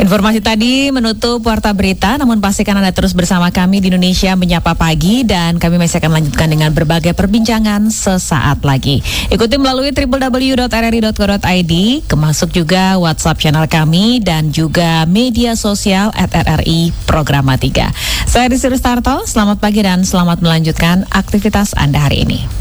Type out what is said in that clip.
Informasi tadi menutup Warta Berita, namun pastikan Anda terus bersama kami di Indonesia Menyapa Pagi dan kami masih akan lanjutkan dengan berbagai perbincangan sesaat lagi. Ikuti melalui www.rri.co.id, kemasuk juga WhatsApp channel kami dan juga media sosial @RRI Programa 3. Saya Desi Rustarto, selamat pagi dan selamat melanjutkan aktivitas Anda hari ini.